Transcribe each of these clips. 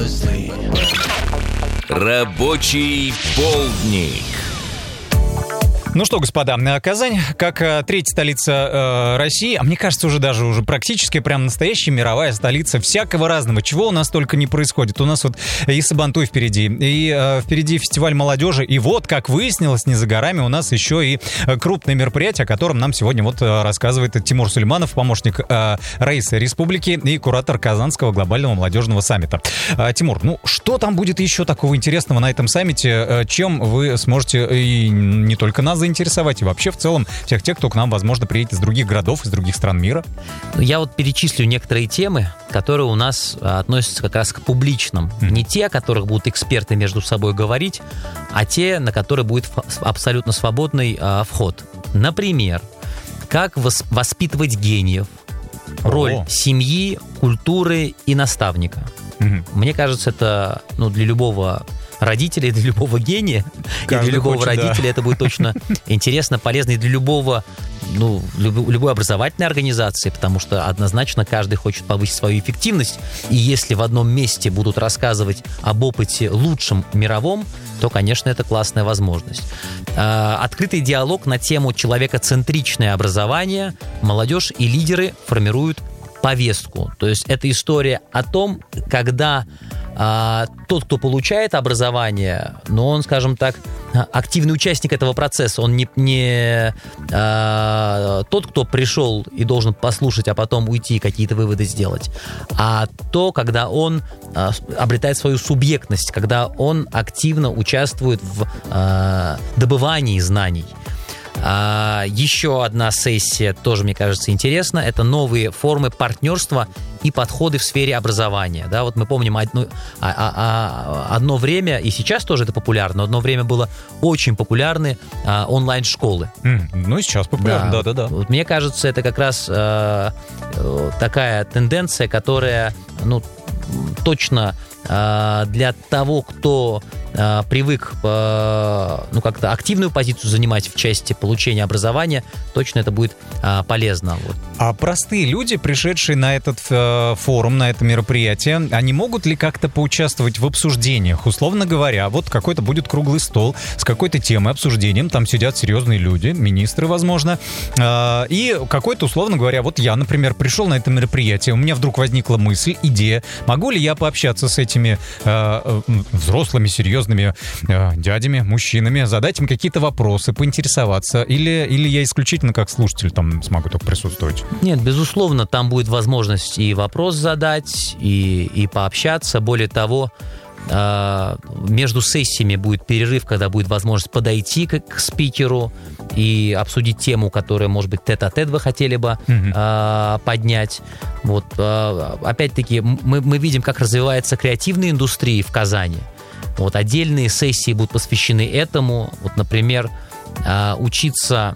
Рабочий полдник. Ну что, господа, Казань, как третья столица России, а мне кажется, уже практически прям настоящая мировая столица всякого разного, чего у нас только не происходит. У нас вот и Сабантуй впереди, и впереди фестиваль молодежи, и вот, как выяснилось, не за горами у нас еще и крупное мероприятие, о котором нам сегодня вот рассказывает Тимур Сулейманов, помощник Раисы Республики и куратор Казанского глобального молодежного саммита. Тимур, ну что там будет еще такого интересного на этом саммите, чем вы сможете и не только нас заинтересовать, и вообще в целом тех, кто к нам, возможно, приедет из других городов, из других стран мира? Я вот перечислю некоторые темы, которые у нас относятся как раз к публичным. Не те, о которых будут эксперты между собой говорить, а те, на которые будет абсолютно свободный вход. Например, как воспитывать гениев, роль семьи, культуры и наставника. Мне кажется, это для любого родителей, для любого гения, и для любого родителя это будет точно интересно, полезно, и для любой образовательной организации, потому что однозначно каждый хочет повысить свою эффективность, и если в одном месте будут рассказывать об опыте лучшем мировом, то, конечно, это классная возможность. Открытый диалог на тему человекоцентричное образование. Молодежь и лидеры формируют повестку. То есть это история о том, когда тот, кто получает образование, но он, скажем так, активный участник этого процесса, он не тот, кто пришел и должен послушать, а потом уйти и какие-то выводы сделать, а то, когда он обретает свою субъектность, когда он активно участвует в добывании знаний. Еще одна сессия, тоже, мне кажется, интересна, это новые формы партнерства и подходы в сфере образования. Да, вот мы помним одно время, и сейчас тоже это популярно, одно время было очень популярны онлайн-школы. Ну и сейчас популярно, да. Вот мне кажется, это как раз такая тенденция, которая, точно для того, кто привык как-то активную позицию занимать в части получения образования, точно это будет полезно. Вот. А простые люди, пришедшие на этот форум, на это мероприятие, они могут ли как-то поучаствовать в обсуждениях? Условно говоря, вот какой-то будет круглый стол с какой-то темой, обсуждением, там сидят серьезные люди, министры, возможно, и какой-то, условно говоря, вот я, например, пришел на это мероприятие, у меня вдруг возникла мысль, идея, могу ли я пообщаться с этими взрослыми, серьезными дядями, мужчинами, задать им какие-то вопросы, поинтересоваться, или я исключительно как слушатель там смогу только присутствовать? Нет, безусловно, там будет возможность и вопрос задать, и пообщаться. Более того, между сессиями будет перерыв, когда будет возможность подойти к спикеру и обсудить тему, которую, может быть, тет-а-тет вы хотели бы поднять. Вот, опять-таки, мы видим, как развивается креативная индустрия в Казани. Вот, отдельные сессии будут посвящены этому. Вот, например, учиться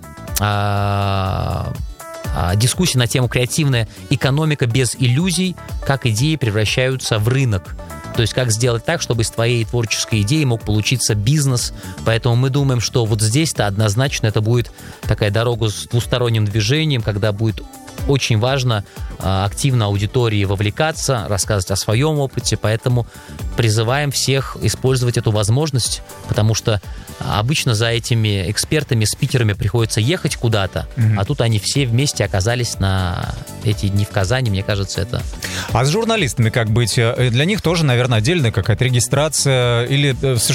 дискуссии на тему «Креативная экономика без иллюзий. Как идеи превращаются в рынок». То есть как сделать так, чтобы из твоей творческой идеи мог получиться бизнес. Поэтому мы думаем, что вот здесь-то однозначно это будет такая дорога с двусторонним движением, когда будет очень важно активно аудитории вовлекаться, рассказывать о своем опыте, поэтому призываем всех использовать эту возможность, потому что обычно за этими экспертами, спикерами приходится ехать куда-то, а тут они все вместе оказались на эти дни в Казани, мне кажется, это... А с журналистами как быть? Для них тоже, наверное, отдельная какая-то регистрация или